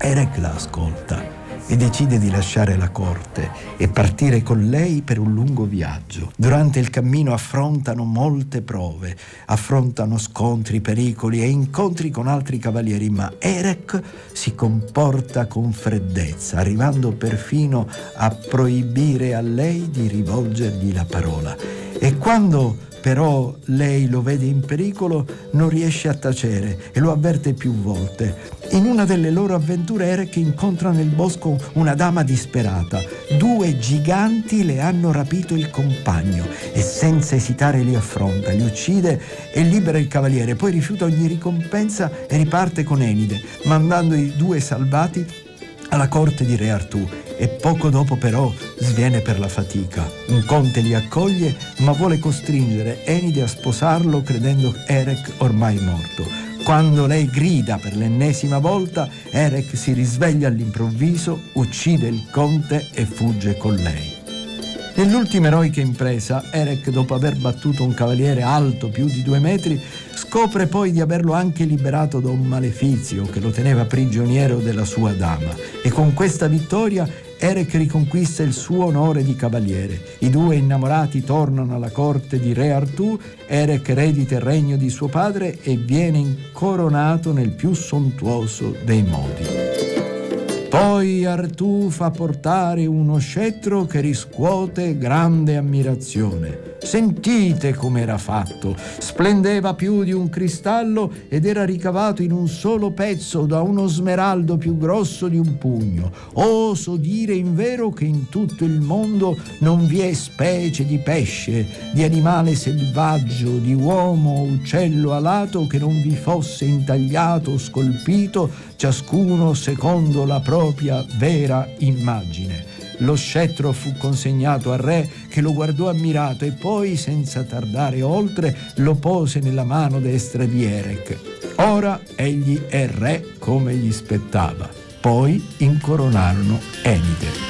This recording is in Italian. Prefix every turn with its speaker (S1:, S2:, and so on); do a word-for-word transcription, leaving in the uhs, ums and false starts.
S1: Erec la ascolta e decide di lasciare la corte e partire con lei per un lungo viaggio. Durante il cammino affrontano molte prove, affrontano scontri, pericoli e incontri con altri cavalieri, ma Erec si comporta con freddezza, arrivando perfino a proibire a lei di rivolgergli la parola. E quando però lei lo vede in pericolo, non riesce a tacere e lo avverte più volte. In una delle loro avventure Erec incontra nel bosco una dama disperata. Due giganti le hanno rapito il compagno e senza esitare li affronta, li uccide e libera il cavaliere. Poi rifiuta ogni ricompensa e riparte con Enide, mandando i due salvati alla corte di Re Artù. E poco dopo però sviene per la fatica. Un conte li accoglie, ma vuole costringere Enide a sposarlo, credendo Erec ormai morto. Quando lei grida per l'ennesima volta, Erec si risveglia all'improvviso, uccide il conte e fugge con lei. Nell'ultima eroica impresa, Erec, dopo aver battuto un cavaliere alto più di due metri, scopre poi di averlo anche liberato da un malefizio che lo teneva prigioniero della sua dama. E con questa vittoria Erec riconquista il suo onore di cavaliere. I due innamorati tornano alla corte di Re Artù. Erec eredita il regno di suo padre e viene incoronato nel più sontuoso dei modi. Poi Artù fa portare uno scettro che riscuote grande ammirazione. Sentite com'era fatto. Splendeva più di un cristallo ed era ricavato in un solo pezzo da uno smeraldo più grosso di un pugno. Oso dire invero che in tutto il mondo non vi è specie di pesce, di animale selvaggio, di uomo o uccello alato che non vi fosse intagliato o scolpito, ciascuno secondo la propria vera immagine. Lo scettro fu consegnato al re, che lo guardò ammirato e poi, senza tardare oltre, lo pose nella mano destra di Erec. Ora egli è re come gli spettava. Poi incoronarono Enide.